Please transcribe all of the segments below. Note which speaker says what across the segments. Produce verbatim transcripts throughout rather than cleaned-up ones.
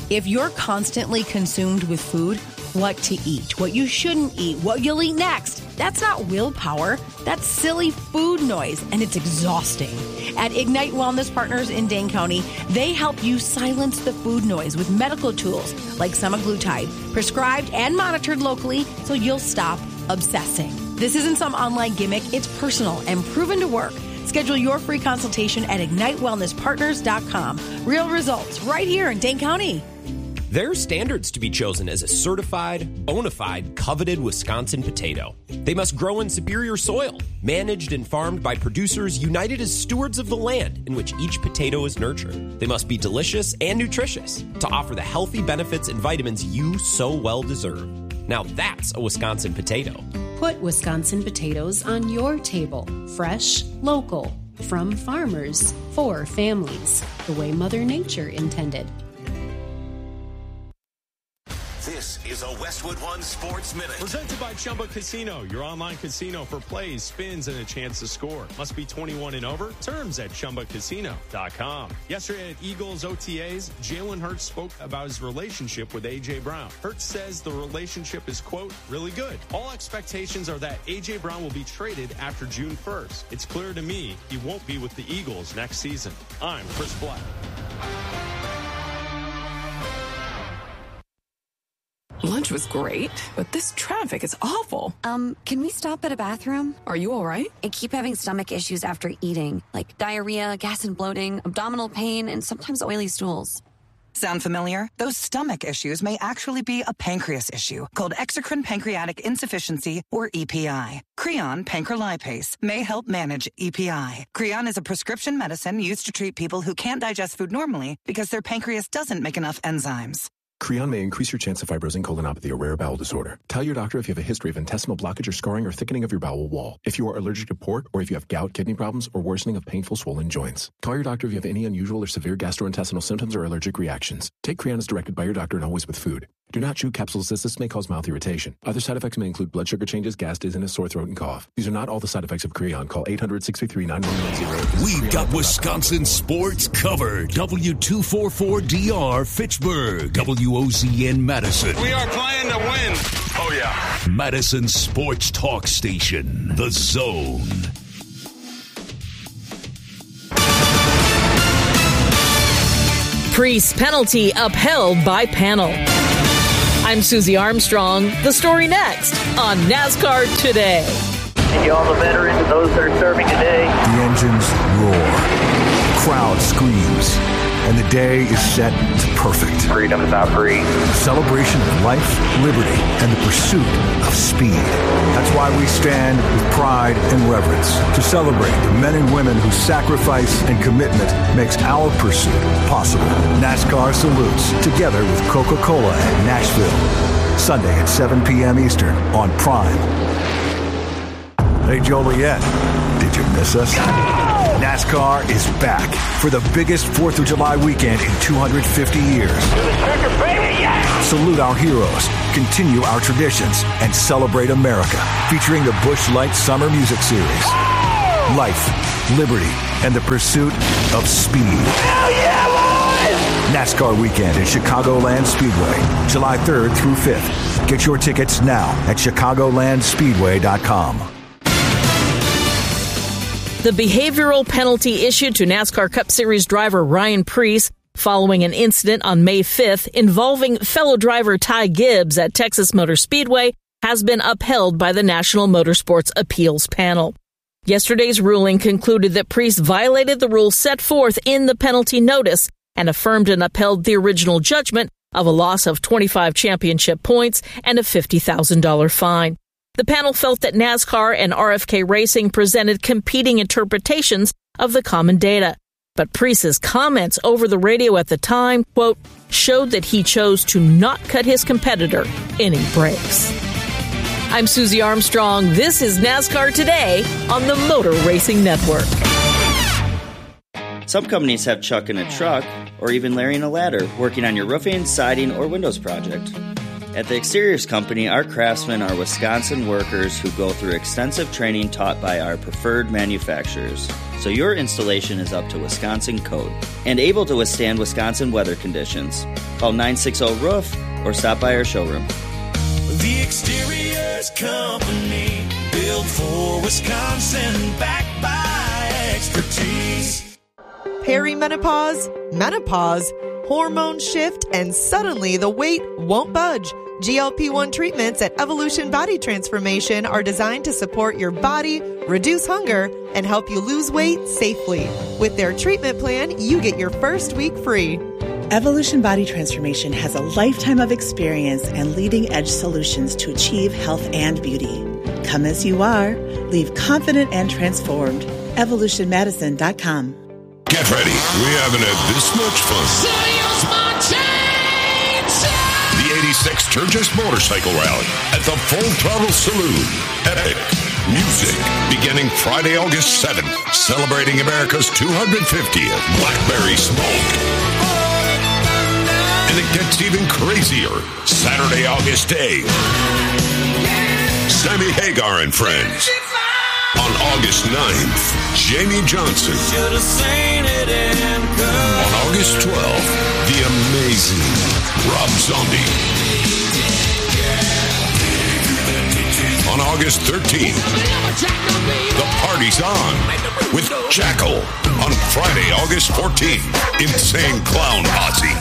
Speaker 1: If you're constantly consumed with food, what to eat, what you shouldn't eat, what you'll eat next, that's not willpower. That's silly food noise, and it's exhausting. At Ignite Wellness Partners in Dane County, they help you silence the food noise with medical tools like semaglutide, prescribed and monitored locally so you'll stop obsessing. This isn't some online gimmick. It's personal and proven to work. Schedule your free consultation at ignite wellness partners dot com. Real results right here in Dane County.
Speaker 2: There are standards to be chosen as a certified, bona fide, coveted Wisconsin potato. They must grow in superior soil, managed and farmed by producers united as stewards of the land in which each potato is nurtured. They must be delicious and nutritious to offer the healthy benefits and vitamins you so well deserve. Now that's a Wisconsin potato.
Speaker 3: Put Wisconsin potatoes on your table. Fresh, local, from farmers, for families, the way Mother Nature intended.
Speaker 4: This is a Westwood One Sports Minute.
Speaker 5: Presented by Chumba Casino, your online casino for plays, spins, and a chance to score. Must be twenty-one and over. Terms at chumba casino dot com. Yesterday at Eagles O T As, Jalen Hurts spoke about his relationship with A J. Brown. Hurts says the relationship is, quote, really good. All expectations are that A J. Brown will be traded after June first. It's clear to me he won't be with the Eagles next season. I'm Chris Black.
Speaker 6: Lunch was great, but this traffic is awful.
Speaker 7: Um, can we stop at a bathroom?
Speaker 6: Are you all right?
Speaker 7: I keep having stomach issues after eating, like diarrhea, gas and bloating, abdominal pain, and sometimes oily stools.
Speaker 8: Sound familiar? Those stomach issues may actually be a pancreas issue called exocrine pancreatic insufficiency, or E P I. Creon pancrelipase may help manage E P I. Creon is a prescription medicine used to treat people who can't digest food normally because their pancreas doesn't make enough enzymes.
Speaker 9: Creon may increase your chance of fibrosing colonopathy, a rare bowel disorder. Tell your doctor if you have a history of intestinal blockage or scarring or thickening of your bowel wall. If you are allergic to pork, or if you have gout, kidney problems, or worsening of painful swollen joints. Call your doctor if you have any unusual or severe gastrointestinal symptoms or allergic reactions. Take Creon as directed by your doctor and always with food. Do not chew capsules as this may cause mouth irritation. Other side effects may include blood sugar changes, gas, dizziness, sore throat, and cough. These are not all the side effects of Creon. Call eight hundred, six three three, nine one one zero.
Speaker 10: We've got Wisconsin sports covered. W two forty-four D R Fitchburg. W O Z N Madison.
Speaker 11: We are playing to win.
Speaker 10: Oh, yeah. Madison Sports Talk Station. The Zone.
Speaker 12: Priest penalty upheld by panel. I'm Susie Armstrong. The story next on NASCAR Today.
Speaker 13: And you all the veterans and those that are serving today.
Speaker 14: The engines roar. The crowd screams. And the day is set to perfect.
Speaker 13: Freedom is not free.
Speaker 14: A celebration of life, liberty, and the pursuit of speed. That's why we stand with pride and reverence to celebrate the men and women whose sacrifice and commitment makes our pursuit possible. NASCAR salutes together with Coca-Cola at Nashville. Sunday at seven p.m. Eastern on Prime. Hey, Joliet, did you miss us? NASCAR is back for the biggest fourth of July weekend in two hundred fifty years. Salute our heroes, continue our traditions, and celebrate America. Featuring the Busch Light Summer Music Series. Life, liberty, and the pursuit of speed. Hell yeah, boys! NASCAR weekend at Chicagoland Speedway, July third through fifth. Get your tickets now at chicagoland speedway dot com.
Speaker 12: The behavioral penalty issued to NASCAR Cup Series driver Ryan Preece following an incident on May fifth involving fellow driver Ty Gibbs at Texas Motor Speedway has been upheld by the National Motorsports Appeals Panel. Yesterday's ruling concluded that Preece violated the rules set forth in the penalty notice and affirmed and upheld the original judgment of a loss of twenty-five championship points and a fifty thousand dollars fine. The panel felt that NASCAR and R F K Racing presented competing interpretations of the common data. But Preece's comments over the radio at the time, quote, showed that he chose to not cut his competitor any breaks. I'm Susie Armstrong. This is NASCAR Today on the Motor Racing Network.
Speaker 15: Some companies have Chuck in a truck or even Larry in a ladder working on your roofing, siding, or windows project.
Speaker 11: At the Exteriors Company, our craftsmen are Wisconsin workers who go through extensive training taught by our preferred manufacturers. So your installation is up to Wisconsin code and able to withstand Wisconsin weather conditions. Call nine six zero roof or stop by our showroom.
Speaker 15: The Exteriors Company, built for Wisconsin, backed by expertise.
Speaker 16: Perimenopause, menopause, hormone shift, and suddenly the weight won't budge. G L P one treatments at Evolution Body Transformation are designed to support your body, reduce hunger, and help you lose weight safely. With their treatment plan, you get your first week free.
Speaker 17: Evolution Body Transformation has a lifetime of experience and leading-edge solutions to achieve health and beauty. Come as you are. Leave confident and transformed. evolution medicine dot com.
Speaker 10: Get ready. We haven't had this much fun. The eighty-six Sturgis Motorcycle Rally at the Full Throttle Saloon. Epic music beginning Friday, August seventh, celebrating America's two hundred fiftieth Blackberry Smoke. And it gets even crazier Saturday, August eighth. Sammy Hagar and Friends. On August ninth, Jamie Johnson. On August twelfth, the amazing Rob Zombie. On August thirteenth, the party's on with Jackal. On Friday, August fourteenth, Insane Clown Posse.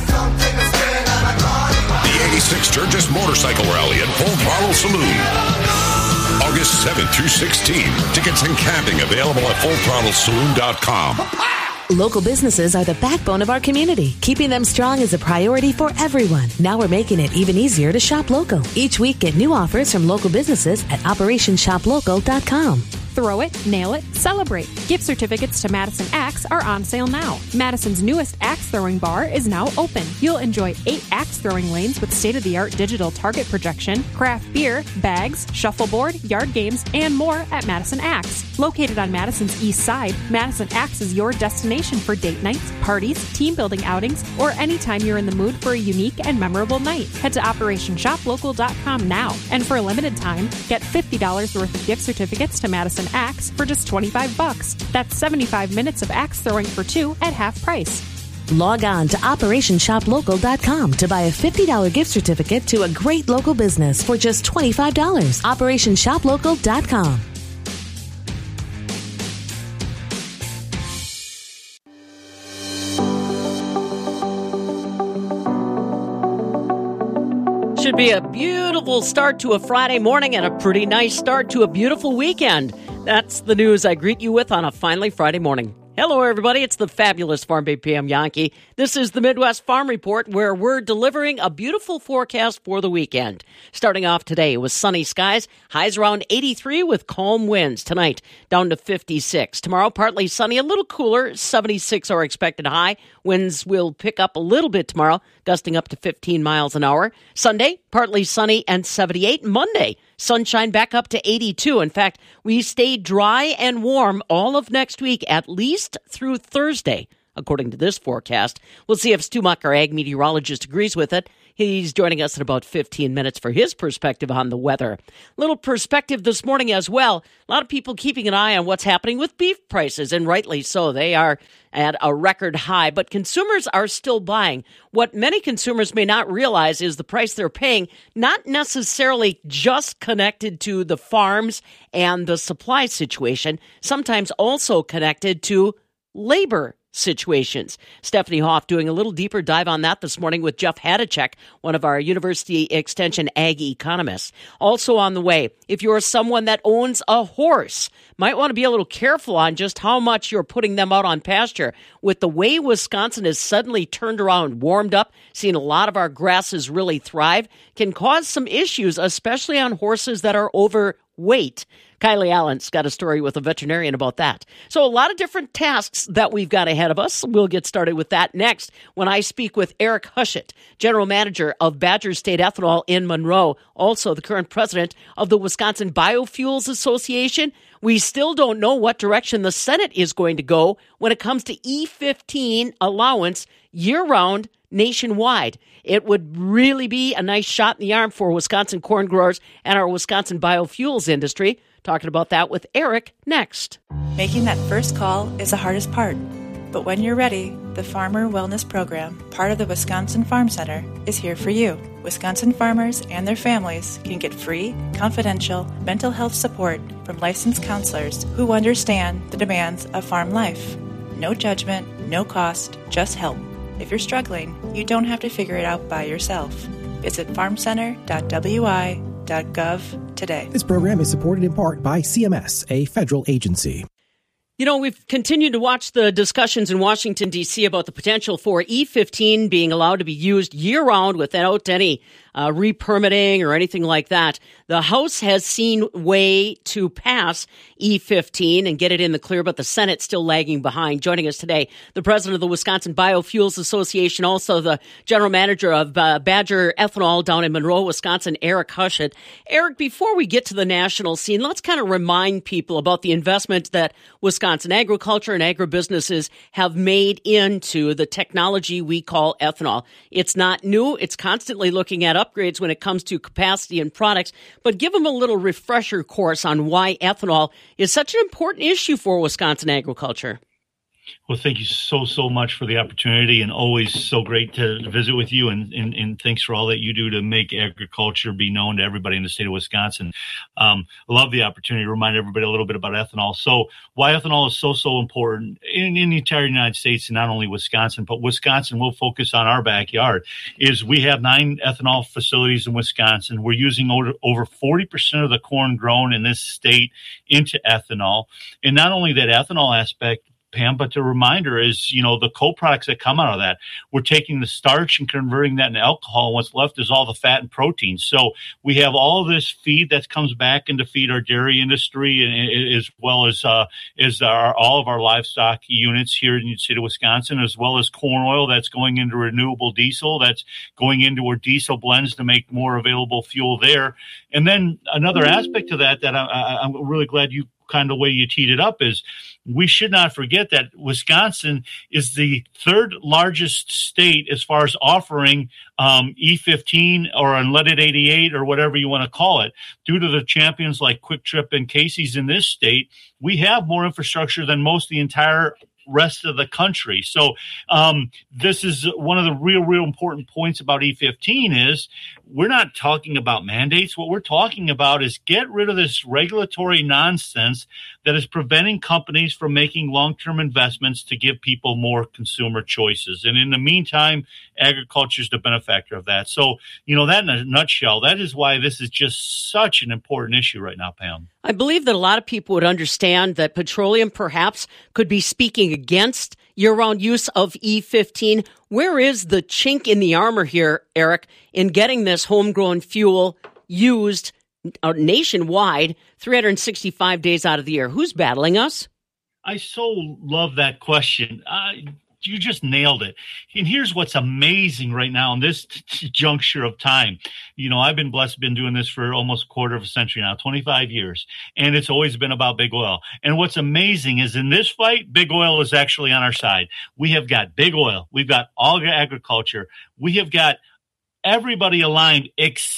Speaker 10: The eighty-six Sturgis Motorcycle Rally at Full Throttle Saloon. August seventh through sixteenth. Tickets and camping available at full throttle saloon dot com.
Speaker 18: Local businesses are the backbone of our community. Keeping them strong is a priority for everyone. Now we're making it even easier to shop local. Each week, get new offers from local businesses at operation shop local dot com.
Speaker 19: Throw it, nail it, celebrate. Gift certificates to Madison Axe are on sale now. Madison's newest axe throwing bar is now open. You'll enjoy eight axe throwing lanes with state-of-the-art digital target projection, craft beer, bags, shuffleboard, yard games, and more at Madison Axe. Located on Madison's east side, Madison Axe is your destination for date nights, parties, team building outings, or anytime you're in the mood for a unique and memorable night. Head to operation shop local dot com now, and for a limited time, get fifty dollars worth of gift certificates to Madison Axe for just twenty-five bucks. That's seventy-five minutes of axe throwing for two at half price.
Speaker 18: Log on to operation shop local dot com to buy a fifty dollars gift certificate to a great local business for just twenty-five dollars. operation shop local dot com.
Speaker 20: Should be a beautiful start to a Friday morning and a pretty nice start to a beautiful weekend. That's the news I greet you with on a finally Friday morning. Hello, everybody. It's the fabulous Farm Bay P M Yankee. This is the Midwest Farm Report, where we're delivering a beautiful forecast for the weekend. Starting off today with sunny skies, highs around eighty-three with calm winds. Tonight, down to fifty-six. Tomorrow, partly sunny, a little cooler, seventy-six our expected high. Winds will pick up a little bit tomorrow, gusting up to fifteen miles an hour. Sunday, partly sunny and seventy-eight. Monday, sunshine back up to eighty-two. In fact, we stay dry and warm all of next week, at least through Thursday, according to this forecast. We'll see if Stu Muck, our ag meteorologist, agrees with it. He's joining us in about fifteen minutes for his perspective on the weather. Little perspective this morning as well. A lot of people keeping an eye on what's happening with beef prices, and rightly so. They are at a record high, but consumers are still buying. What many consumers may not realize is the price they're paying, not necessarily just connected to the farms and the supply situation, sometimes also connected to labor situations. Stephanie Hoff doing a little deeper dive on that this morning with Jeff Hadachek, one of our University Extension ag economists. Also on the way, if you're someone that owns a horse, might want to be a little careful on just how much you're putting them out on pasture. With the way Wisconsin has suddenly turned around, warmed up, seen a lot of our grasses really thrive, can cause some issues, especially on horses that are overweight. Kylie Allen's got a story with a veterinarian about that. So a lot of different tasks that we've got ahead of us. We'll get started with that next when I speak with Eric Hushett, General Manager of Badger State Ethanol in Monroe, also the current president of the Wisconsin Biofuels Association. We still don't know what direction the Senate is going to go when it comes to E fifteen allowance year-round nationwide. It would really be a nice shot in the arm for Wisconsin corn growers and our Wisconsin biofuels industry. Talking about that with Eric next.
Speaker 21: Making that first call is the hardest part. But when you're ready, the Farmer Wellness Program, part of the Wisconsin Farm Center, is here for you. Wisconsin farmers and their families can get free, confidential mental health support from licensed counselors who understand the demands of farm life. No judgment, no cost, just help. If you're struggling, you don't have to figure it out by yourself. Visit farm center dot w i dot gov today.
Speaker 22: This program is supported in part by C M S, a federal agency.
Speaker 20: You know, we've continued to watch the discussions in Washington, D C about the potential for E fifteen being allowed to be used year-round without any uh, re-permitting or anything like that. The House has seen way to pass E fifteen and get it in the clear, but the Senate's still lagging behind. Joining us today, the president of the Wisconsin Biofuels Association, also the general manager of uh, Badger Ethanol down in Monroe, Wisconsin, Eric Hushett. Eric, before we get to the national scene, let's kind of remind people about the investment that Wisconsin agriculture and agribusinesses have made into the technology we call ethanol. It's not new. It's constantly looking at upgrades when it comes to capacity and products, but give them a little refresher course on why ethanol is such an important issue for Wisconsin agriculture.
Speaker 23: Well, thank you so, so much for the opportunity, and always so great to visit with you, and, and, and thanks for all that you do to make agriculture be known to everybody in the state of Wisconsin. Um, I love the opportunity to remind everybody a little bit about ethanol. So why ethanol is so, so important in, in the entire United States, and not only Wisconsin, but Wisconsin, we'll focus on our backyard, is we have nine ethanol facilities in Wisconsin. We're using over, over forty percent of the corn grown in this state into ethanol. And not only that ethanol aspect, Pam, but the reminder is, you know, the co-products that come out of that, we're taking the starch and converting that into alcohol, and what's left is all the fat and protein. So we have all of this feed that comes back into feed our dairy industry, and, as well as uh, as our, all of our livestock units here in the state of Wisconsin, as well as corn oil that's going into renewable diesel, that's going into our diesel blends to make more available fuel there. And then another aspect of that that I, I, I'm really glad you kind of way you teed it up is we should not forget that Wisconsin is the third largest state as far as offering um, E fifteen or unleaded eighty-eight or whatever you want to call it. Due to the champions like Quick Trip and Casey's in this state, we have more infrastructure than most of the entire rest of the country. So um, this is one of the real, real important points about E fifteen is we're not talking about mandates. What we're talking about is get rid of this regulatory nonsense that is preventing companies from making long-term investments to give people more consumer choices. And in the meantime, agriculture is the benefactor of that. So, you know, that in a nutshell, that is why this is just such an important issue right now, Pam.
Speaker 20: I believe that a lot of people would understand that petroleum perhaps could be speaking against year-round use of E fifteen. Where is the chink in the armor here, Eric, in getting this homegrown fuel used nationwide three hundred sixty-five days out of the year? Who's battling us?
Speaker 23: I so love that question. Uh, you just nailed it. And here's what's amazing right now in this t- juncture of time. You know, I've been blessed, been doing this for almost a quarter of a century now, twenty-five years, and it's always been about big oil. And what's amazing is in this fight, big oil is actually on our side. We have got big oil. We've got all agriculture. We have got everybody aligned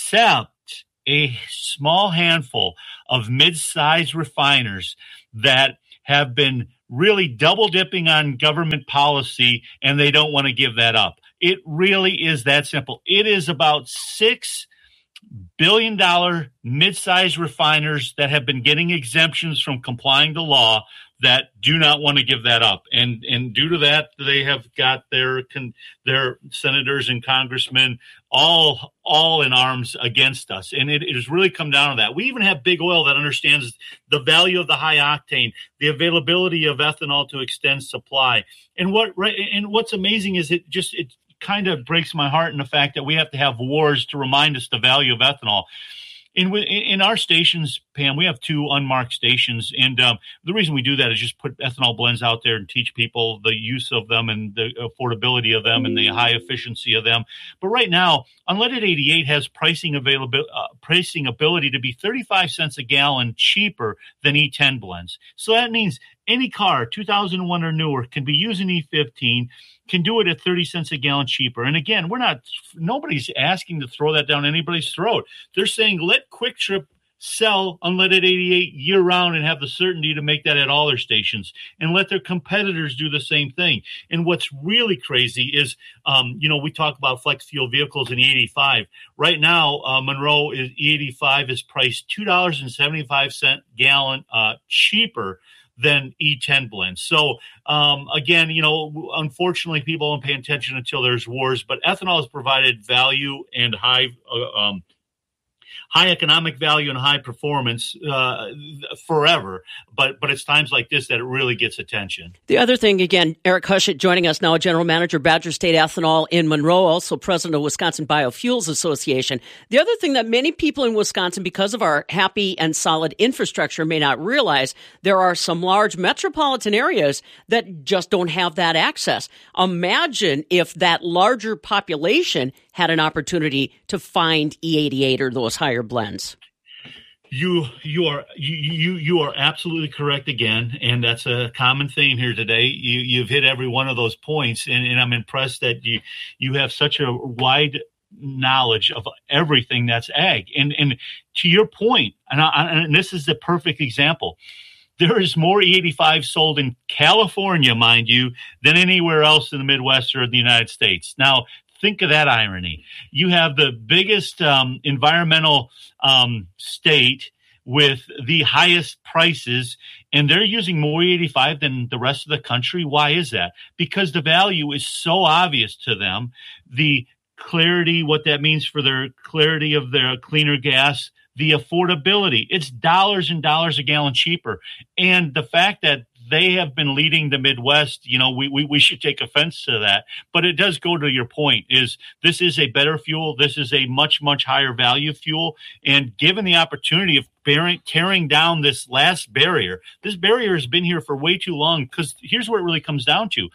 Speaker 23: except a small handful of mid-sized refiners that have been really double dipping on government policy, and they don't want to give that up. It really is that simple. It is about six billion dollars mid-sized refiners that have been getting exemptions from complying to law that do not want to give that up. And and due to that, they have got their their senators and congressmen all all in arms against us. And it, it has really come down to that. We even have big oil that understands the value of the high octane, the availability of ethanol to extend supply. And what and what's amazing is it just it kind of breaks my heart in the fact that we have to have wars to remind us the value of ethanol. in in our stations, Pam, we have two unmarked stations, and um, the reason we do that is just put ethanol blends out there and teach people the use of them and the affordability of them and the high efficiency of them. But right now, Unleaded eighty-eight has pricing available, uh, pricing ability to be thirty-five cents a gallon cheaper than E ten blends. So that means any car, two thousand one or newer, can be using E fifteen, can do it at thirty cents a gallon cheaper. And again, we're not, nobody's asking to throw that down anybody's throat. They're saying let Quick Trip sell Unleaded eighty-eight year round and have the certainty to make that at all their stations, and let their competitors do the same thing. And what's really crazy is, um, you know, we talk about flex fuel vehicles in E eighty-five. Right now, uh, Monroe is E eighty-five is priced two dollars and seventy-five cents gallon uh, cheaper than E ten blends. So, um, again, you know, unfortunately, people don't pay attention until there's wars, but ethanol has provided value and high uh, um, high economic value and high performance uh, forever. But but it's times like this that it really gets attention.
Speaker 20: The other thing, again, Eric Hushit joining us now, General Manager, Badger State Ethanol in Monroe, also President of Wisconsin Biofuels Association. The other thing that many people in Wisconsin, because of our happy and solid infrastructure, may not realize, there are some large metropolitan areas that just don't have that access. Imagine if that larger population had an opportunity to find E eighty-eight or those higher blends.
Speaker 23: You you are you you you are absolutely correct again, and that's a common theme here today. You you've hit every one of those points, and, and I'm impressed that you you have such a wide knowledge of everything that's ag. And and to your point, and, I, and this is the perfect example. There is more E eighty-five sold in California, mind you, than anywhere else in the Midwest or the United States. Now, think of that irony. You have the biggest um, environmental um, state with the highest prices, and they're using more E eighty-five than the rest of the country. Why is that? Because the value is so obvious to them. The clarity, what that means for their clarity of their cleaner gas, the affordability. It's dollars and dollars a gallon cheaper. And the fact that they have been leading the Midwest, you know, we, we, we should take offense to that. But it does go to your point, is this is a better fuel. This is a much, much higher value fuel. And given the opportunity of bearing, tearing down this last barrier, this barrier has been here for way too long, because here's where it really comes down to.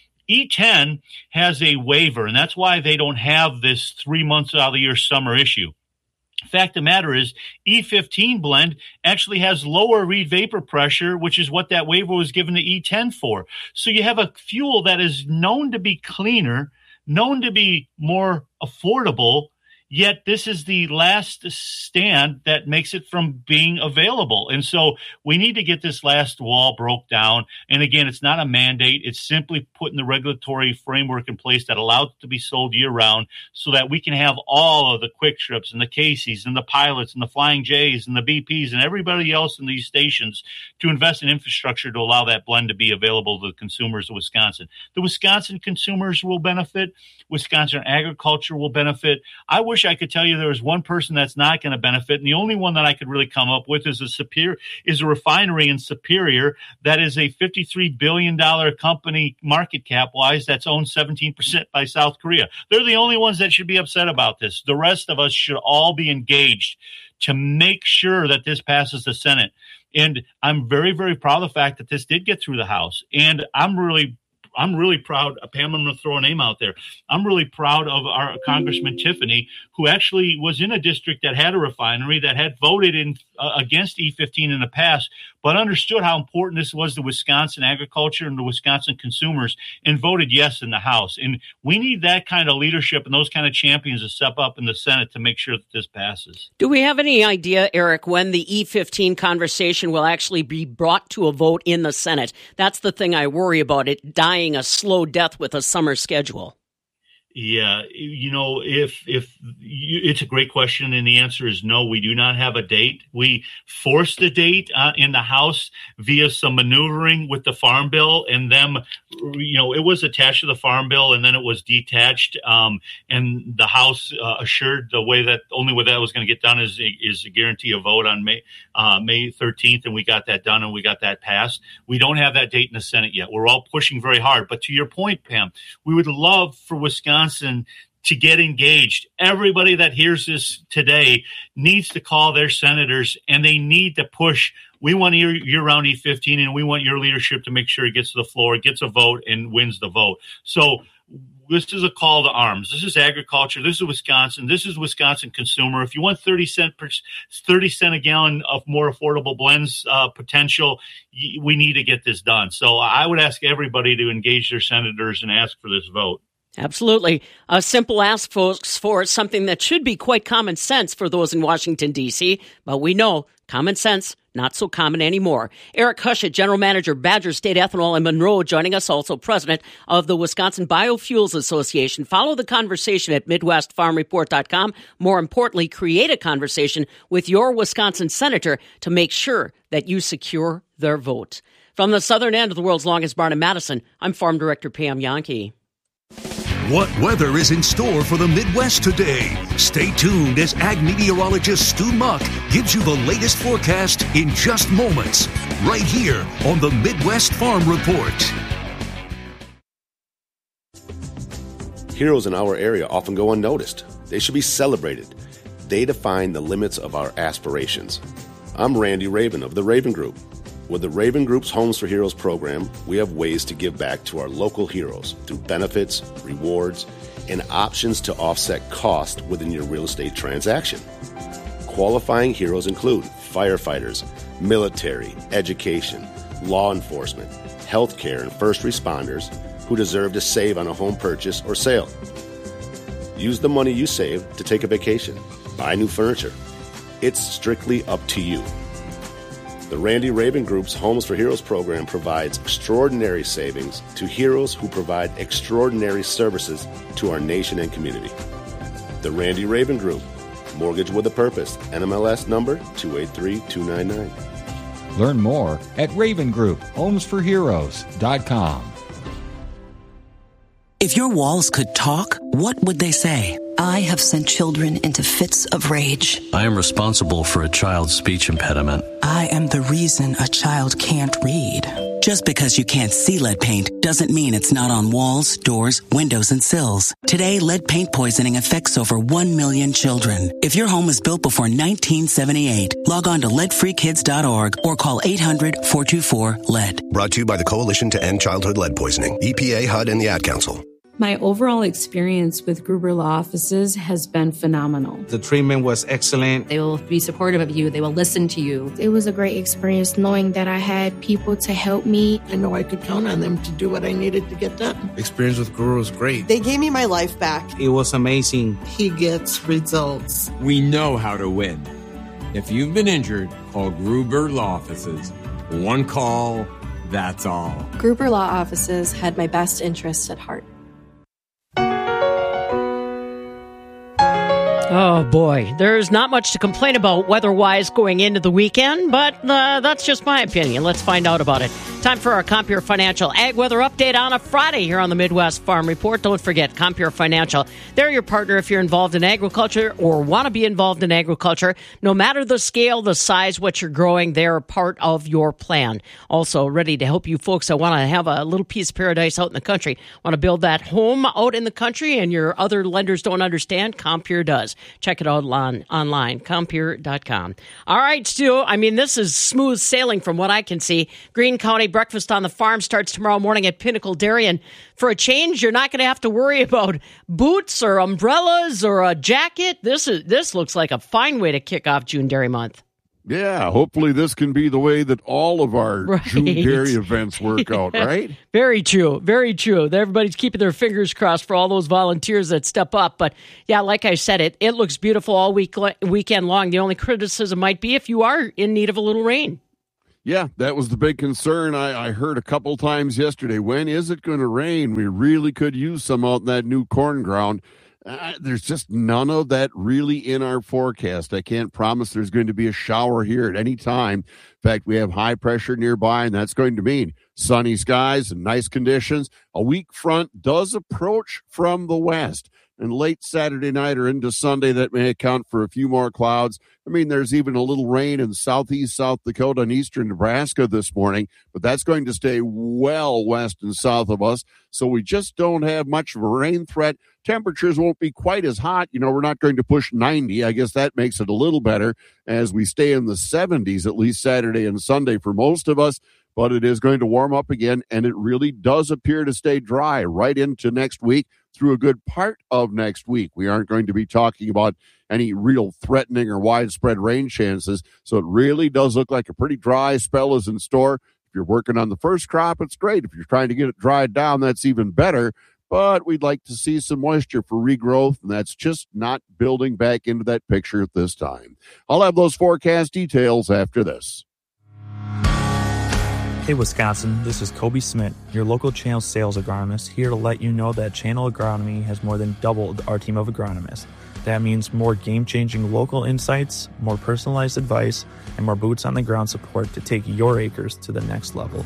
Speaker 23: E ten has a waiver, and that's why they don't have this three months out of the year summer issue. Fact of the matter is, E fifteen blend actually has lower reed vapor pressure, which is what that waiver was given to E ten for. So you have a fuel that is known to be cleaner, known to be more affordable, yet this is the last stand that makes it from being available. And so we need to get this last wall broke down. And again, it's not a mandate. It's simply putting the regulatory framework in place that allows it to be sold year round, so that we can have all of the Quick Trips and the Casey's and the Pilots and the Flying J's and the B P's and everybody else in these stations to invest in infrastructure to allow that blend to be available to the consumers of Wisconsin. The Wisconsin consumers will benefit. Wisconsin agriculture will benefit. I wish I could tell you there was one person that's not going to benefit, and the only one that I could really come up with is a Superior, is a refinery in Superior that is a fifty-three billion dollars company market cap wise that's owned seventeen percent by South Korea. They're the only ones that should be upset about this. The rest of us should all be engaged to make sure that this passes the Senate. And I'm very, very proud of the fact that this did get through the House. And I'm really I'm really proud. Pam, I'm going to throw a name out there. I'm really proud of our Congressman Tiffany, who actually was in a district that had a refinery, that had voted in uh, against E fifteen in the past, but understood how important this was to Wisconsin agriculture and to Wisconsin consumers, and voted yes in the House. And we need that kind of leadership and those kind of champions to step up in the Senate to make sure that this passes.
Speaker 20: Do we have any idea, Eric, when the E fifteen conversation will actually be brought to a vote in the Senate? That's the thing I worry about, it dying a slow death with a summer schedule.
Speaker 23: Yeah, you know, if if you, it's a great question, and the answer is no. We do not have a date. We forced a date uh, in the House via some maneuvering with the Farm Bill, and them, you know, it was attached to the Farm Bill, and then it was detached. Um, and the House uh, assured the way that only way that was going to get done is is a guarantee a vote on May uh, May thirteenth, and we got that done, and we got that passed. We don't have that date in the Senate yet. We're all pushing very hard. But to your point, Pam, we would love for Wisconsin to get engaged. Everybody that hears this today needs to call their senators, and they need to push. We want year, year-round E fifteen, and we want your leadership to make sure it gets to the floor, gets a vote, and wins the vote. So this is a call to arms. This is agriculture. This is Wisconsin. This is Wisconsin consumer. If you want thirty cent per thirty cent a gallon of more affordable blends uh, potential, y- we need to get this done. So I would ask everybody to engage their senators and ask for this vote.
Speaker 20: Absolutely. A simple ask, folks, for something that should be quite common sense for those in Washington, D C, but we know common sense, not so common anymore. Eric Hushett, General Manager, Badger State Ethanol in Monroe, joining us, also President of the Wisconsin Biofuels Association. Follow the conversation at Midwest Farm Report dot com. More importantly, create a conversation with your Wisconsin senator to make sure that you secure their vote. From the southern end of the world's longest barn in Madison, I'm Farm Director Pam Yankee.
Speaker 1: What weather is in store for the Midwest today? Stay tuned as ag meteorologist Stu Muck gives you the latest forecast in just moments, right here on the Midwest Farm Report.
Speaker 2: Heroes in our area often go unnoticed. They should be celebrated. They define the limits of our aspirations. I'm Randy Raven of the Raven Group. With the Raven Group's Homes for Heroes program, we have ways to give back to our local heroes through benefits, rewards, and options to offset cost within your real estate transaction. Qualifying heroes include firefighters, military, education, law enforcement, healthcare, and first responders who deserve to save on a home purchase or sale. Use the money you save to take a vacation, buy new furniture. It's strictly up to you. The Randy Raven Group's Homes for Heroes program provides extraordinary savings to heroes who provide extraordinary services to our nation and community. The Randy Raven Group, Mortgage with a Purpose, N M L S number two eight three two nine nine.
Speaker 3: Learn more at Raven Group Homes for Heroes dot com.
Speaker 24: If your walls could talk, what would they say? I have sent children into fits of rage.
Speaker 25: I am responsible for a child's speech impediment.
Speaker 24: I am the reason a child can't read. Just because you can't see lead paint doesn't mean it's not on walls, doors, windows, and sills. Today, lead paint poisoning affects over one million children. If your home was built before nineteen seventy-eight, log on to lead free kids dot org or call eight hundred, four two four, lead.
Speaker 26: Brought to you by the Coalition to End Childhood Lead Poisoning, E P A, H U D, and the Ad Council.
Speaker 27: My overall experience with Gruber Law Offices has been phenomenal.
Speaker 28: The treatment was excellent.
Speaker 29: They will be supportive of you. They will listen to you.
Speaker 30: It was a great experience knowing that I had people to help me.
Speaker 31: I know I could count on them to do what I needed to get done.
Speaker 28: Experience with Gruber was great.
Speaker 32: They gave me my life back.
Speaker 28: It was amazing.
Speaker 31: He gets results.
Speaker 33: We know how to win. If you've been injured, call Gruber Law Offices. One call, that's all.
Speaker 29: Gruber Law Offices had my best interests at heart.
Speaker 20: Oh, boy. There's not much to complain about weather-wise going into the weekend, but uh, that's just my opinion. Let's find out about it. Time for our Compeer Financial Ag Weather Update on a Friday here on the Midwest Farm Report. Don't forget, Compeer Financial. They're your partner if you're involved in agriculture or want to be involved in agriculture. No matter the scale, the size, what you're growing, they're part of your plan. Also, ready to help you folks that want to have a little piece of paradise out in the country. Want to build that home out in the country and your other lenders don't understand? Compeer does. Check it out on, online, compeer dot com. All right, Stu, I mean, this is smooth sailing from what I can see. Greene County Breakfast on the Farm starts tomorrow morning at Pinnacle Dairy. And for a change, you're not going to have to worry about boots or umbrellas or a jacket. This is this looks like a fine way to kick off June Dairy Month.
Speaker 34: Yeah, hopefully this can be the way that all of our right. June Dairy events work out, right?
Speaker 20: Very true. Very true. Everybody's keeping their fingers crossed for all those volunteers that step up. But yeah, like I said, it, it looks beautiful all week weekend long. The only criticism might be if you are in need of a little rain.
Speaker 34: Yeah, that was the big concern. I, I heard a couple times yesterday. When is it going to rain? We really could use some out in that new corn ground. Uh, there's just none of that really in our forecast. I can't promise there's going to be a shower here at any time. In fact, we have high pressure nearby, and that's going to mean sunny skies and nice conditions. A weak front does approach from the west. And late Saturday night or into Sunday, that may account for a few more clouds. I mean, there's even a little rain in southeast South Dakota and eastern Nebraska this morning, but that's going to stay well west and south of us. So we just don't have much of a rain threat. Temperatures won't be quite as hot. You know, we're not going to push ninety. I guess that makes it a little better as we stay in the seventies, at least Saturday and Sunday for most of us. But it is going to warm up again, and it really does appear to stay dry right into next week through a good part of next week. We aren't going to be talking about any real threatening or widespread rain chances, so it really does look like a pretty dry spell is in store. If you're working on the first crop, it's great. If you're trying to get it dried down, that's even better. But we'd like to see some moisture for regrowth, and that's just not building back into that picture at this time. I'll have those forecast details after this.
Speaker 4: Hey Wisconsin, this is Kobe Smith, your local Channel sales agronomist, here to let you know that Channel Agronomy has more than doubled our team of agronomists. That means more game-changing local insights, more personalized advice, and more boots on the ground support to take your acres to the next level.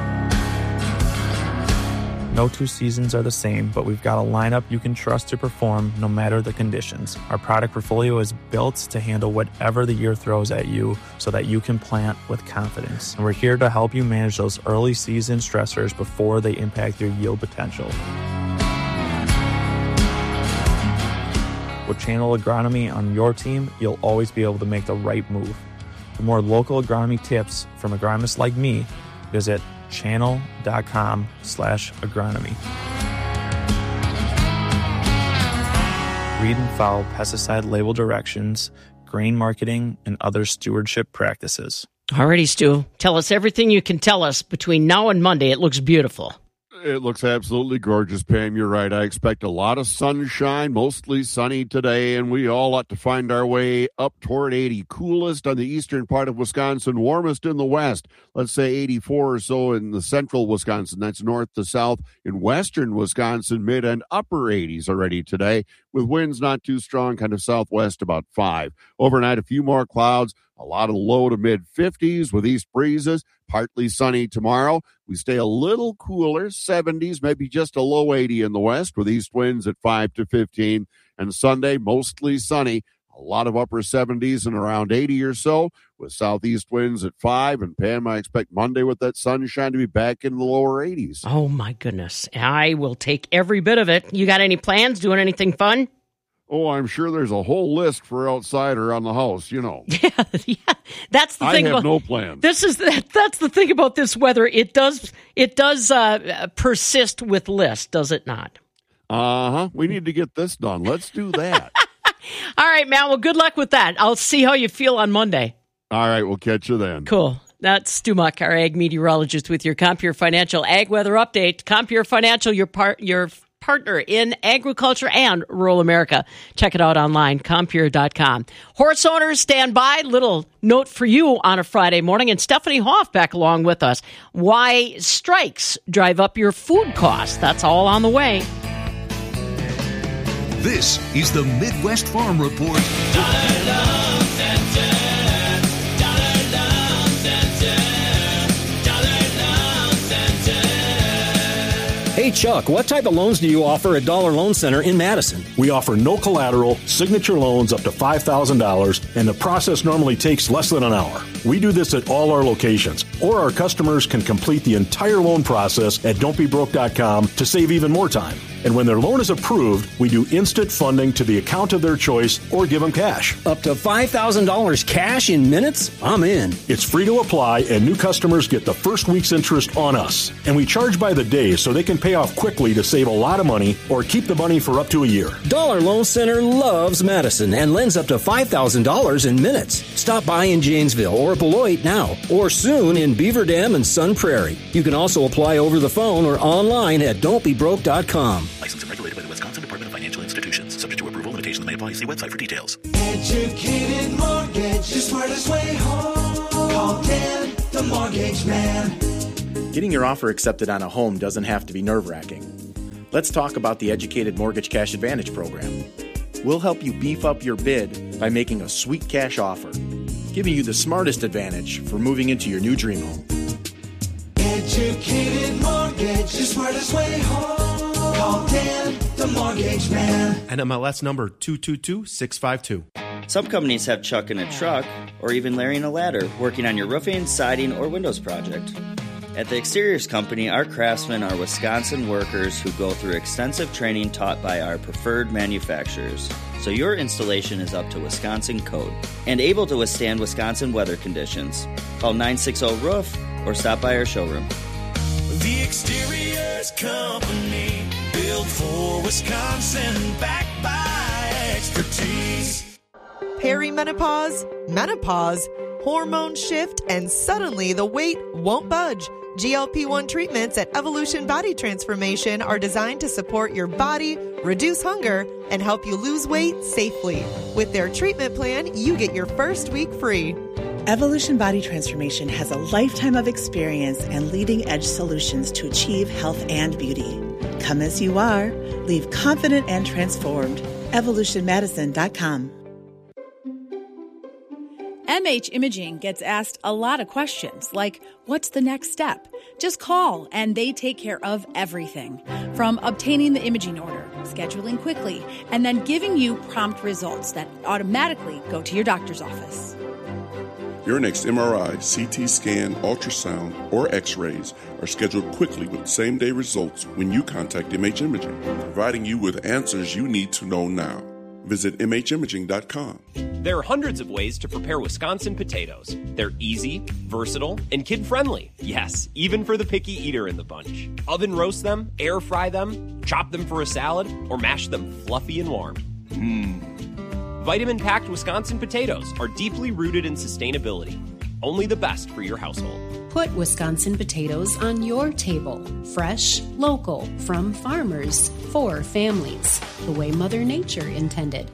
Speaker 4: No two seasons are the same, but we've got a lineup you can trust to perform no matter the conditions. Our product portfolio is built to handle whatever the year throws at you so that you can plant with confidence. And we're here to help you manage those early season stressors before they impact your yield potential. With Channel Agronomy on your team, you'll always be able to make the right move. For more local agronomy tips from agronomists like me, visit channel.com slash agronomy. Read and follow pesticide label directions, grain marketing, and other stewardship practices.
Speaker 20: Alrighty, Stu. Tell us everything you can tell us between now and Monday. It looks beautiful.
Speaker 34: It looks absolutely gorgeous, Pam. You're right. I expect a lot of sunshine, mostly sunny today, and we all ought to find our way up toward eighty. Coolest on the eastern part of Wisconsin, warmest in the west. Let's say eighty-four or so in the central Wisconsin. That's north to south. In western Wisconsin, mid and upper eighties already today, with winds not too strong, kind of southwest about five. Overnight, a few more clouds. A lot of low to mid fifties with east breezes. Partly sunny tomorrow. We stay a little cooler, seventies, maybe just a low eighty in the west with east winds at five to fifteen. And Sunday, mostly sunny. A lot of upper seventies and around eighty or so with southeast winds at five. And Pam, I expect Monday with that sunshine to be back in the lower eighties.
Speaker 20: Oh, my goodness. I will take every bit of it. You got any plans? Doing anything fun?
Speaker 34: Oh, I'm sure there's a whole list for outside or on the house, you know.
Speaker 20: Yeah, yeah. That's the
Speaker 34: I
Speaker 20: thing.
Speaker 34: I have
Speaker 20: about,
Speaker 34: no plans.
Speaker 20: This is the, that's the thing about this weather. It does it does uh, persist with lists, does it not?
Speaker 34: Uh-huh. We need to get this done. Let's do that.
Speaker 20: All right, man. Well, good luck with that. I'll see how you feel on Monday.
Speaker 34: All right. We'll catch you then.
Speaker 20: Cool. That's Stu Muck, our ag meteorologist, with your Compure Financial Ag Weather Update. Compure Financial, your part, your partner in agriculture and rural America. Check it out online, compure dot com. Horse owners, stand by. Little note for you on a Friday morning. And Stephanie Hoff back along with us. Why strikes drive up your food costs. That's all on the way.
Speaker 1: This is the Midwest Farm Report.
Speaker 5: Hey, Chuck, what type of loans do you offer at Dollar Loan Center in Madison?
Speaker 6: We offer no collateral, signature loans up to five thousand dollars, and the process normally takes less than an hour. We do this at all our locations, or our customers can complete the entire loan process at don't be broke dot com to save even more time. And when their loan is approved, we do instant funding to the account of their choice or give them cash.
Speaker 5: Up to five thousand dollars cash in minutes? I'm in.
Speaker 6: It's free to apply, and new customers get the first week's interest on us. And we charge by the day so they can pay off quickly to save a lot of money or keep the money for up to a year.
Speaker 5: Dollar Loan Center loves Madison and lends up to five thousand dollars in minutes. Stop by in Janesville or Beloit now, or soon in Beaver Dam and Sun Prairie. You can also apply over the phone or online at don't be broke dot com.
Speaker 7: Licensed and regulated by the Wisconsin Department of Financial Institutions. Subject to approval, limitations may apply. See website for details.
Speaker 8: Educated Mortgage, the smartest way home. Call Dan, the Mortgage Man.
Speaker 9: Getting your offer accepted on a home doesn't have to be nerve-wracking. Let's talk about the Educated Mortgage Cash Advantage program. We'll help you beef up your bid by making a sweet cash offer, giving you the smartest advantage for moving into your new dream home.
Speaker 8: Educated Mortgage, the smartest way home. Call Dan, the Mortgage Man.
Speaker 9: N M L S number two two two six five two.
Speaker 11: Some companies have Chuck in a truck or even Larry in a ladder working on your roofing, siding, or windows project.
Speaker 10: At the Exteriors Company, our craftsmen are Wisconsin workers who go through extensive training taught by our preferred manufacturers. So your installation is up to Wisconsin code and able to withstand Wisconsin weather conditions. Call nine six zero roof or stop by our showroom.
Speaker 8: The Exteriors Company, built for Wisconsin, backed by expertise.
Speaker 11: Perimenopause, menopause, hormone shift, and suddenly the weight won't budge. G L P one treatments at Evolution Body Transformation are designed to support your body, reduce hunger, and help you lose weight safely. With their treatment plan, you get your first week free.
Speaker 12: Evolution Body Transformation has a lifetime of experience and leading-edge solutions to achieve health and beauty. Come as you are. Leave confident and transformed. evolution medicine dot com.
Speaker 13: M H Imaging gets asked a lot of questions, like, what's the next step? Just call, and they take care of everything. From obtaining the imaging order, scheduling quickly, and then giving you prompt results that automatically go to your doctor's office.
Speaker 14: Your next M R I, C T scan, ultrasound, or x-rays are scheduled quickly with same-day results when you contact M H Imaging, providing you with answers you need to know now. Visit m h imaging dot com.
Speaker 15: There are hundreds of ways to prepare Wisconsin potatoes. They're easy, versatile, and kid-friendly. Yes, even for the picky eater in the bunch. Oven roast them, air fry them, chop them for a salad, or mash them fluffy and warm. Mmm. Vitamin-packed Wisconsin potatoes are deeply rooted in sustainability. Only the best for your household.
Speaker 29: Put Wisconsin potatoes on your table. Fresh, local, from farmers, for families, the way Mother Nature intended.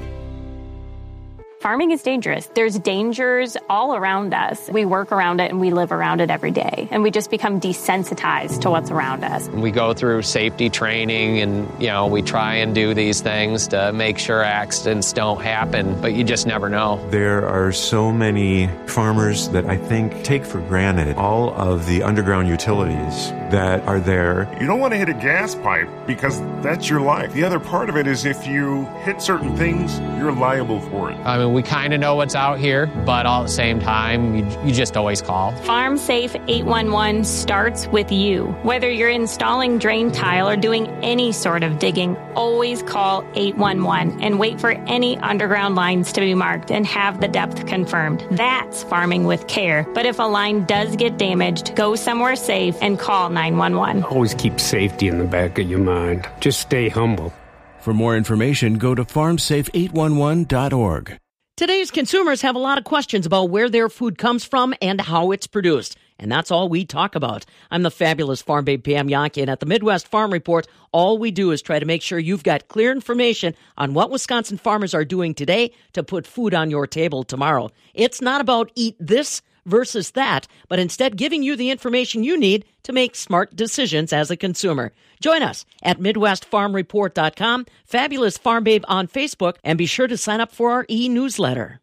Speaker 16: Farming is dangerous. There's dangers all around us. We work around it and we live around it every day. And we just become desensitized to what's around us.
Speaker 17: We go through safety training and, you know, we try and do these things to make sure accidents don't happen, but you just never know.
Speaker 18: There are so many farmers that I think take for granted all of the underground utilities that are there.
Speaker 19: You don't want to hit a gas pipe because that's your life. The other part of it is if you hit certain things, you're liable for it.
Speaker 17: I mean, we kind of know what's out here, but all at the same time, you, you just always call.
Speaker 16: Farm Safe eight one one starts with you. Whether you're installing drain tile or doing any sort of digging, always call eight one one and wait for any underground lines to be marked and have the depth confirmed. That's farming with care. But if a line does get damaged, go somewhere safe and call nine one one.
Speaker 21: Always keep safety in the back of your mind. Just stay humble.
Speaker 22: For more information, go to farm safe eight one one dot org.
Speaker 20: Today's consumers have a lot of questions about where their food comes from and how it's produced. And that's all we talk about. I'm the fabulous Farm Babe Pam Jahnke, and at the Midwest Farm Report, all we do is try to make sure you've got clear information on what Wisconsin farmers are doing today to put food on your table tomorrow. It's not about eat this versus that, but instead giving you the information you need to make smart decisions as a consumer. Join us at midwest farm report dot com, Fabulous Farm Babe on Facebook, and be sure to sign up for our e-newsletter.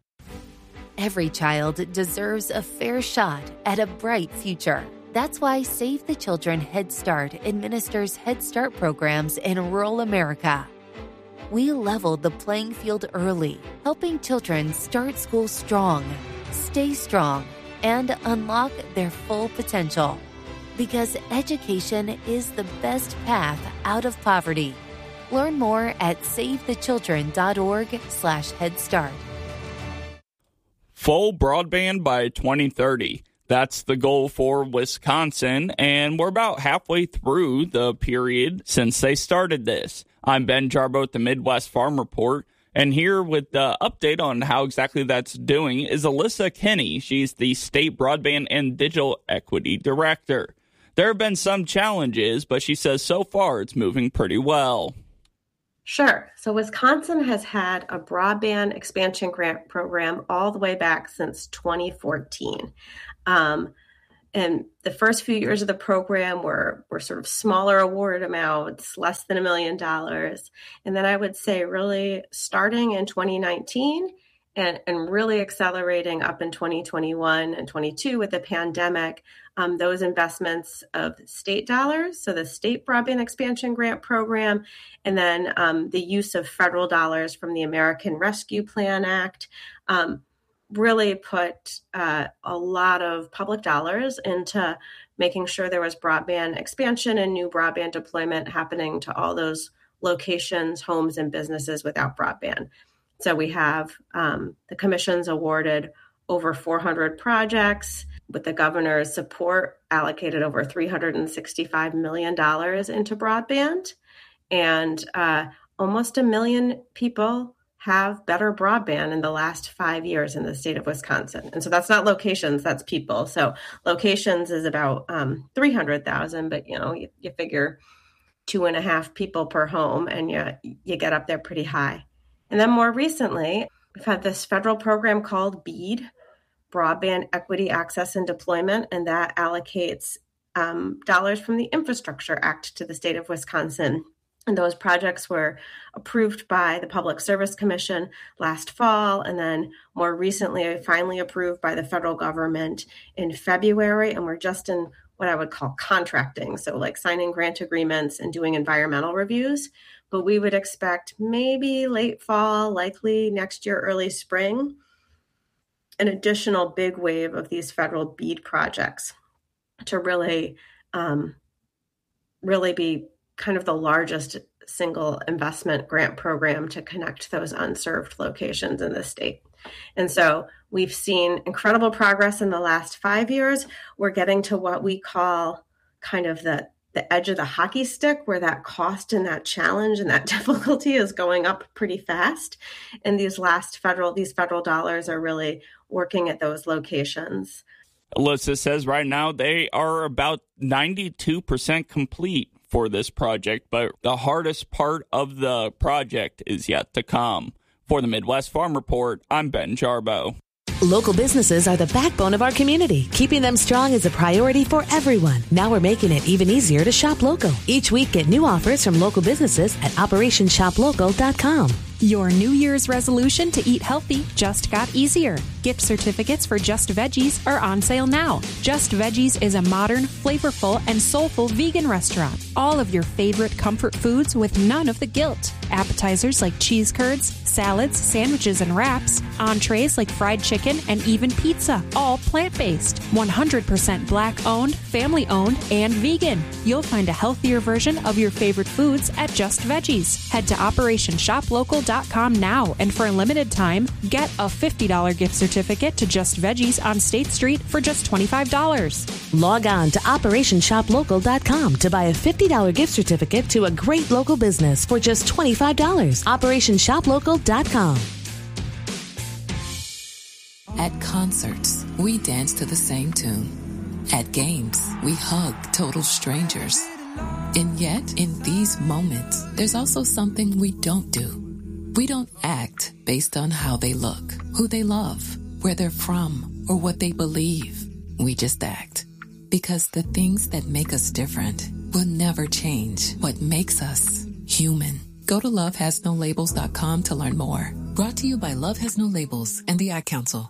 Speaker 23: Every child deserves a fair shot at a bright future. That's why Save the Children Head Start administers Head Start programs in rural America. We leveled the playing field early, helping children start school strong, stay strong, and unlock their full potential. Because education is the best path out of poverty. Learn more at save the children dot org slash head start.
Speaker 32: Full broadband by twenty thirty. That's the goal for Wisconsin, and we're about halfway through the period since they started this. I'm Ben Jarbo at the Midwest Farm Report, and here with the update on how exactly that's doing is Alyssa Kinney. She's the State Broadband and Digital Equity Director. There have been some challenges, but she says so far it's moving pretty well.
Speaker 35: Sure. So Wisconsin has had a broadband expansion grant program all the way back since twenty fourteen. Um, and the first few years of the program were, were sort of smaller award amounts, less than a million dollars. And then I would say really starting in twenty nineteen and, and really accelerating up in twenty twenty-one and twenty-two with the pandemic, um, those investments of state dollars, so the State Broadband Expansion Grant Program, and then um, the use of federal dollars from the American Rescue Plan Act, um, really put uh, a lot of public dollars into making sure there was broadband expansion and new broadband deployment happening to all those locations, homes, and businesses without broadband. So we have um, the commission's awarded over four hundred projects, with the governor's support allocated over three hundred sixty-five million dollars into broadband. And uh, almost a million people have better broadband in the last five years in the state of Wisconsin. And so that's not locations, that's people. So locations is about um, three hundred thousand, but you know, you, you figure two and a half people per home and you, you get up there pretty high. And then more recently, we've had this federal program called BEAD, Broadband Equity Access and Deployment, and that allocates um, dollars from the Infrastructure Act to the state of Wisconsin. And those projects were approved by the Public Service Commission last fall, and then more recently, finally approved by the federal government in February. And we're just in what I would call contracting, so like signing grant agreements and doing environmental reviews. But we would expect maybe late fall, likely next year, early spring, an additional big wave of these federal BEAD projects to really, um, really be kind of the largest single investment grant program to connect those unserved locations in the state. And so we've seen incredible progress in the last five years. We're getting to what we call kind of the, the edge of the hockey stick, where that cost and that challenge and that difficulty is going up pretty fast. And these last federal, these federal dollars are really working at those locations.
Speaker 32: Alyssa says right now they are about ninety-two percent complete for this project, but the hardest part of the project is yet to come. For the Midwest Farm Report, I'm Ben Jarbo.
Speaker 1: Local businesses are the backbone of our community. Keeping them strong is a priority for everyone. Now we're making it even easier to shop local. Each week, get new offers from local businesses at operation shop local dot com.
Speaker 2: Your New Year's resolution to eat healthy just got easier. Gift certificates for Just Veggies are on sale now. Just Veggies is a modern, flavorful, and soulful vegan restaurant. All of your favorite comfort foods with none of the guilt. Appetizers like cheese curds, salads, sandwiches, and wraps. Entrees like fried chicken and even pizza. All plant-based. one hundred percent black-owned, family-owned, and vegan. You'll find a healthier version of your favorite foods at Just Veggies. Head to operation shop local dot com now, and for a limited time, get a fifty dollars gift certificate to Just Veggies on State Street for just twenty-five dollars.
Speaker 1: Log on to operation shop local dot com to buy a fifty dollars gift certificate to a great local business for just twenty-five dollars. operation shop local dot com.
Speaker 3: At concerts, we dance to the same tune. At games, we hug total strangers. And yet, in these moments, there's also something we don't do. We don't act based on how they look, who they love, where they're from, or what they believe. We just act. Because the things that make us different will never change what makes us human. Go to love has no labels dot com to learn more. Brought to you by Love Has No Labels and the Ad Council.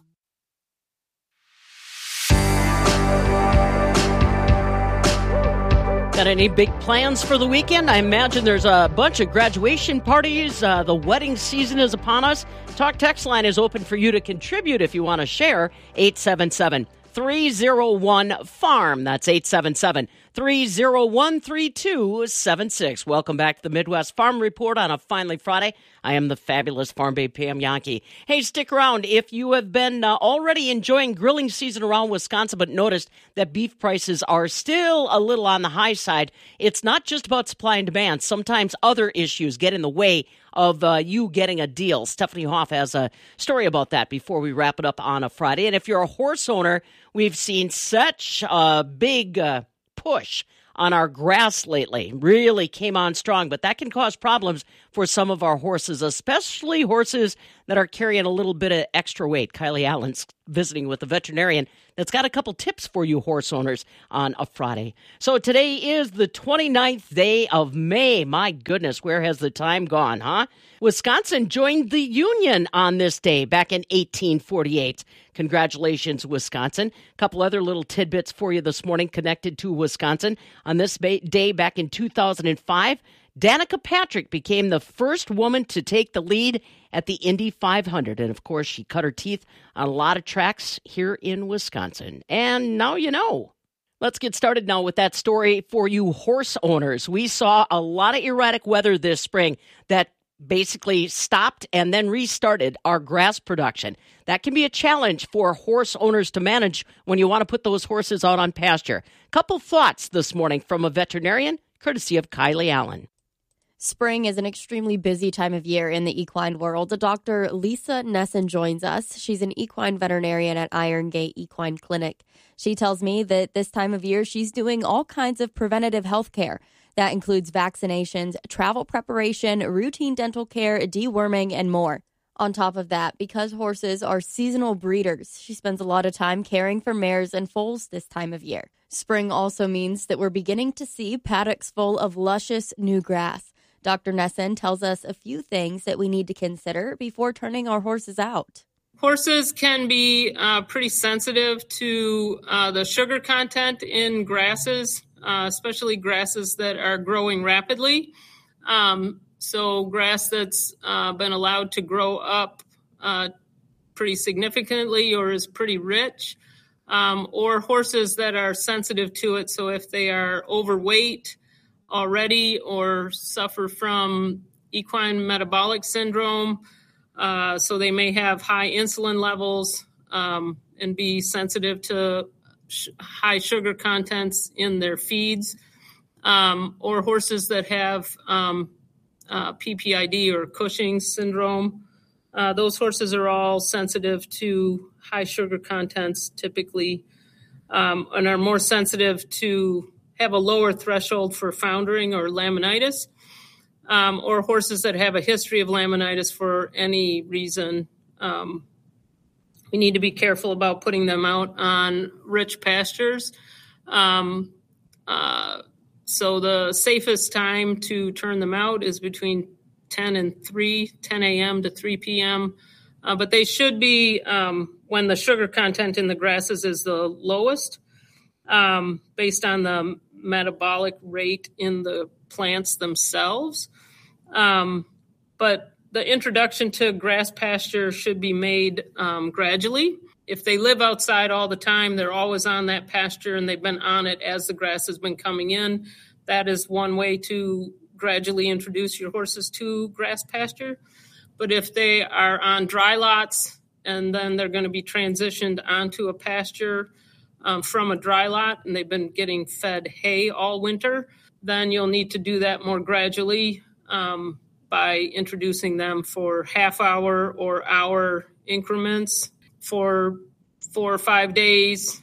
Speaker 20: Got any big plans for the weekend? I imagine there's a bunch of graduation parties. Uh, the wedding season is upon us. Talk text line is open for you to contribute if you want to share. eight seven seven, three oh one, farm. That's eight seven seven, three oh one, three two seven six. Welcome back to the Midwest Farm Report on a Finally Friday. I am the fabulous Farm Babe Pam Yankee. Hey, stick around. If you have been uh, already enjoying grilling season around Wisconsin but noticed that beef prices are still a little on the high side, it's not just about supply and demand. Sometimes other issues get in the way of uh, you getting a deal. Stephanie Hoff has a story about that before we wrap it up on a Friday. And if you're a horse owner, we've seen such a big uh, push on our grass lately. Really came on strong, but that can cause problems for some of our horses, especially horses that are carrying a little bit of extra weight. Kylie Allen's visiting with a veterinarian that's got a couple tips for you horse owners on a Friday. So today is the twenty-ninth day of May. My goodness, where has the time gone, huh? Wisconsin joined the Union on this day back in eighteen forty-eight. Congratulations, Wisconsin. A couple other little tidbits for you this morning connected to Wisconsin. On this day back in two thousand five, Danica Patrick became the first woman to take the lead at the Indy five hundred. And, of course, she cut her teeth on a lot of tracks here in Wisconsin. And now you know. Let's get started now with that story for you horse owners. We saw a lot of erratic weather this spring that basically stopped and then restarted our grass production. That can be a challenge for horse owners to manage when you want to put those horses out on pasture. Couple thoughts this morning from a veterinarian, courtesy of Kylie Allen.
Speaker 4: Spring is an extremely busy time of year in the equine world. Doctor Lisa Nesson joins us. She's an equine veterinarian at Iron Gate Equine Clinic. She tells me that this time of year she's doing all kinds of preventative health care. That includes vaccinations, travel preparation, routine dental care, deworming, and more. On top of that, because horses are seasonal breeders, she spends a lot of time caring for mares and foals this time of year. Spring also means that we're beginning to see paddocks full of luscious new grass. Doctor Nesson tells us a few things that we need to consider before turning our horses out.
Speaker 5: Horses can be uh, pretty sensitive to uh, the sugar content in grasses, uh, especially grasses that are growing rapidly. Um, so grass that's uh, been allowed to grow up uh, pretty significantly or is pretty rich, um, or horses that are sensitive to it. So if they are overweight already or suffer from equine metabolic syndrome, uh, so they may have high insulin levels um, and be sensitive to sh- high sugar contents in their feeds, um, or horses that have um, uh, P P I D or Cushing's syndrome. Uh, those horses are all sensitive to high sugar contents typically, um, and are more sensitive to have a lower threshold for foundering or laminitis, um, or horses that have a history of laminitis for any reason. Um, we need to be careful about putting them out on rich pastures. Um, uh, so the safest time to turn them out is between ten and three, ten a.m. to three p.m., uh, but they should be um, when the sugar content in the grasses is the lowest, um, based on the metabolic rate in the plants themselves. Um, but the introduction to grass pasture should be made um, gradually. If they live outside all the time, they're always on that pasture and they've been on it as the grass has been coming in. That is one way to gradually introduce your horses to grass pasture. But if they are on dry lots and then they're going to be transitioned onto a pasture Um, from a dry lot, and they've been getting fed hay all winter, then you'll need to do that more gradually um, by introducing them for half hour or hour increments for four or five days,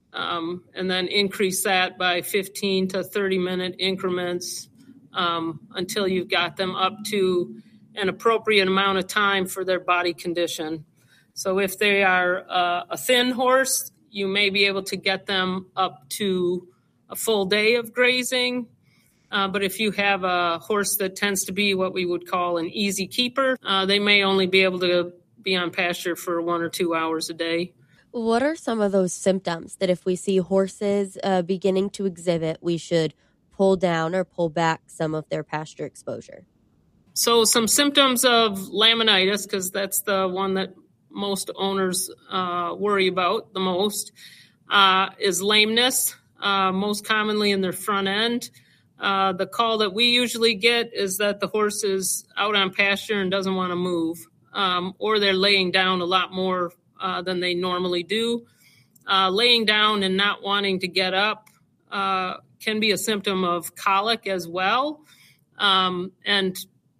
Speaker 5: um, and then increase that by fifteen to thirty minute increments um, until you've got them up to an appropriate amount of time for their body condition. So if they are uh, a thin horse, you may be able to get them up to a full day of grazing. Uh, but if you have a horse that tends to be what we would call an easy keeper, uh, they may only be able to be on pasture for one or two hours a day.
Speaker 4: What are some of those symptoms that if we see horses uh, beginning to exhibit, we should pull down or pull back some of their pasture exposure?
Speaker 5: So some symptoms of laminitis, because that's the one that most owners uh, worry about the most, uh, is lameness, uh, most commonly in their front end. Uh, the call that we usually get is that the horse is out on pasture and doesn't want to move, um, or they're laying down a lot more uh, than they normally do. Uh, laying down and not wanting to get up uh, can be a symptom of colic as well. Um, and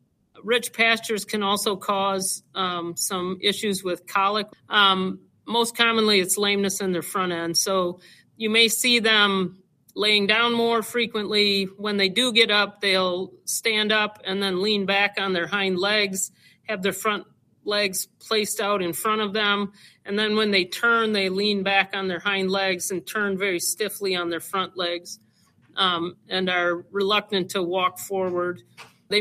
Speaker 5: rich pastures can also cause um, some issues with colic. Um, most commonly, it's lameness in their front end. So you may see them laying down more frequently. When they do get up, they'll stand up and then lean back on their hind legs, have their front legs placed out in front of them. And then when they turn, they lean back on their hind legs and turn very stiffly on their front legs, um, and are reluctant to walk forward.